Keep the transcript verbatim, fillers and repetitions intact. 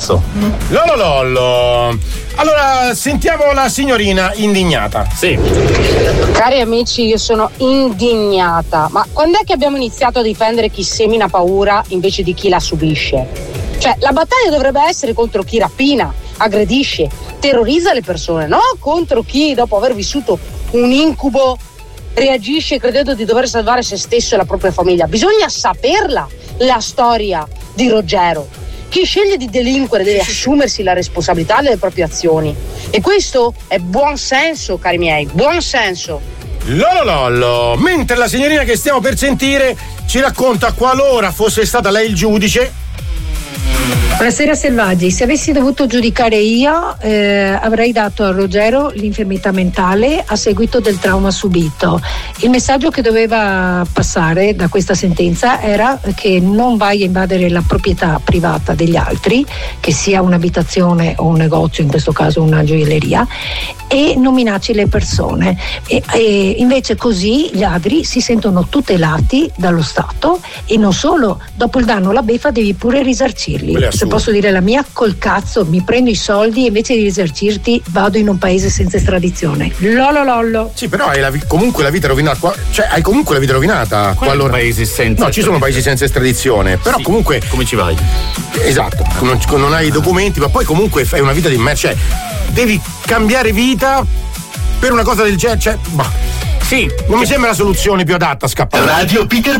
cazzo. Lolo lollo. Allora, sentiamo la signorina indignata. Sì. Cari amici, io sono indignata. Ma quando è che abbiamo iniziato a difendere chi semina paura invece di chi la subisce? Cioè, la battaglia dovrebbe essere contro chi rapina, aggredisce, terrorizza le persone, no contro chi, dopo aver vissuto un incubo, reagisce credendo di dover salvare se stesso e la propria famiglia. Bisogna saperla la storia di Ruggero. Chi sceglie di delinquere deve assumersi la responsabilità delle proprie azioni, e questo è buon senso, cari miei, buon senso. Lolo lollo. Mentre la signorina che stiamo per sentire ci racconta qualora fosse stata lei il giudice. Buonasera selvaggi, se avessi dovuto giudicare io eh, avrei dato a Ruggero l'infermità mentale a seguito del trauma subito. Il messaggio che doveva passare da questa sentenza era che non vai a invadere la proprietà privata degli altri, che sia un'abitazione o un negozio, in questo caso una gioielleria, e non minacci le persone. E, e invece così gli ladri si sentono tutelati dallo Stato, e non solo, dopo il danno la beffa devi pure risarcirli. Se posso dire la mia, col cazzo, mi prendo i soldi e invece di risarcirti vado in un paese senza estradizione. Lolo lollo. Sì, però hai la vi- comunque la vita rovinata, cioè hai comunque la vita rovinata. Qualora paesi senza No, ci sono paesi senza estradizione, però sì, comunque come ci vai? Esatto, non, non hai i documenti, ma poi comunque fai una vita di merda, cioè devi cambiare vita per una cosa del genere, cioè, bah. Sì, non mi sembra la soluzione più adatta a scappare. Radio Peter